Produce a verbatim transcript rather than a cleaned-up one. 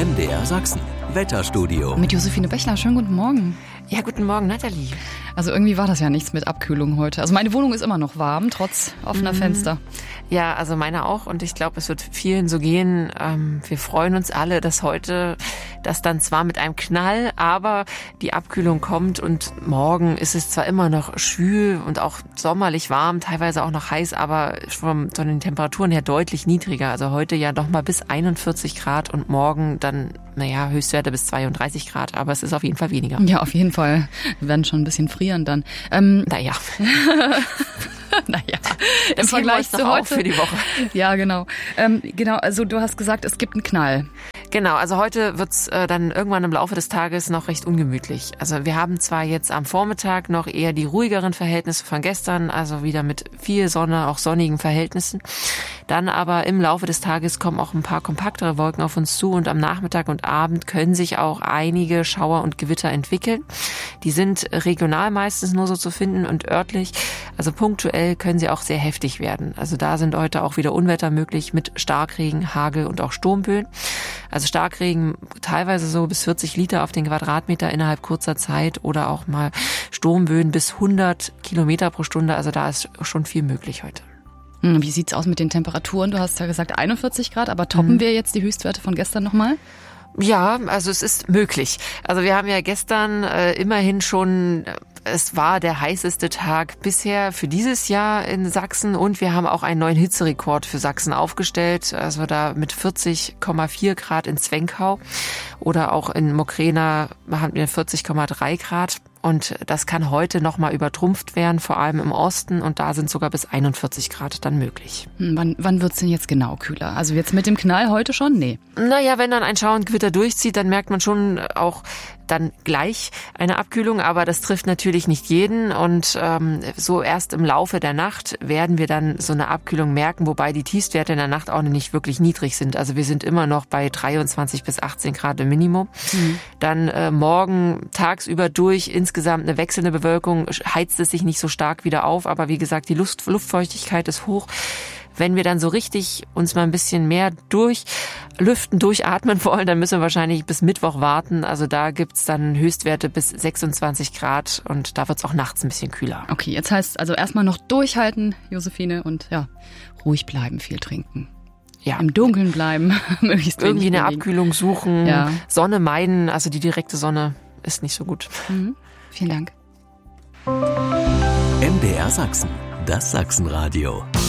M D R Sachsen, Wetterstudio. Mit Josephine Bechler, schönen guten Morgen. Ja, guten Morgen, Nathalie. Also irgendwie war das ja nichts mit Abkühlung heute. Also meine Wohnung ist immer noch warm, trotz offener mhm. Fenster. Ja, also meine auch. Und ich glaube, es wird vielen so gehen. Ähm, wir freuen uns alle, dass heute das dann zwar mit einem Knall, aber die Abkühlung kommt. Und morgen ist es zwar immer noch schwül und auch sommerlich warm, teilweise auch noch heiß, aber von, von den Temperaturen her deutlich niedriger. Also heute ja noch mal bis einundvierzig Grad und morgen dann, naja, Höchstwerte bis zweiunddreißig Grad. Aber es ist auf jeden Fall weniger. Ja, auf jeden Fall. Wir werden schon ein bisschen frieren dann. Ähm, naja. Naja, im Vergleich zu heute. Für die Woche. Ja, genau. Ähm, genau, also du hast gesagt, es gibt einen Knall. Genau, also heute wird's äh, dann irgendwann im Laufe des Tages noch recht ungemütlich. Also wir haben zwar jetzt am Vormittag noch eher die ruhigeren Verhältnisse von gestern, also wieder mit viel Sonne, auch sonnigen Verhältnissen. Dann aber im Laufe des Tages kommen auch ein paar kompaktere Wolken auf uns zu und am Nachmittag und Abend können sich auch einige Schauer und Gewitter entwickeln. Die sind regional meistens nur so zu finden und örtlich, also punktuell können sie auch sehr heftig werden. Also da sind heute auch wieder Unwetter möglich mit Starkregen, Hagel und auch Sturmböen. Also Starkregen teilweise so bis vierzig Liter auf den Quadratmeter innerhalb kurzer Zeit oder auch mal Sturmböen bis hundert Kilometer pro Stunde. Also da ist schon viel möglich heute. Wie sieht's aus mit den Temperaturen? Du hast ja gesagt einundvierzig Grad, aber toppen mhm. wir jetzt die Höchstwerte von gestern nochmal? Ja, also es ist möglich. Also wir haben ja gestern äh, immerhin schon, es war der heißeste Tag bisher für dieses Jahr in Sachsen und wir haben auch einen neuen Hitzerekord für Sachsen aufgestellt. Also da mit vierzig Komma vier Grad in Zwenkau oder auch in Mokrena haben wir vierzig Komma drei Grad. Und das kann heute nochmal übertrumpft werden, vor allem im Osten. Und da sind sogar bis einundvierzig Grad dann möglich. Hm, wann wann wird's denn jetzt genau kühler? Also jetzt mit dem Knall heute schon? Nee. Naja, wenn dann ein Schauer und Gewitter durchzieht, dann merkt man schon auch dann gleich eine Abkühlung. Aber das trifft natürlich nicht jeden. Und ähm, so erst im Laufe der Nacht werden wir dann so eine Abkühlung merken. Wobei die Tiefstwerte in der Nacht auch nicht wirklich niedrig sind. Also wir sind immer noch bei dreiundzwanzig bis achtzehn Grad im Minimum. Mhm. Dann äh, morgen tagsüber durch insgesamt Insgesamt eine wechselnde Bewölkung, heizt es sich nicht so stark wieder auf, aber wie gesagt, die Luft, Luftfeuchtigkeit ist hoch. Wenn wir dann so richtig uns mal ein bisschen mehr durchlüften, durchatmen wollen, dann müssen wir wahrscheinlich bis Mittwoch warten. Also da gibt's dann Höchstwerte bis sechsundzwanzig Grad und da wird's auch nachts ein bisschen kühler. Okay, jetzt heißt also erstmal noch durchhalten, Josephine, und ja, ruhig bleiben, viel trinken. Ja. Im Dunkeln bleiben, möglichst irgendwie eine Abkühlung suchen, ja. Sonne meiden, also die direkte Sonne ist nicht so gut. Mhm. Vielen Dank. M D R Sachsen, das Sachsenradio.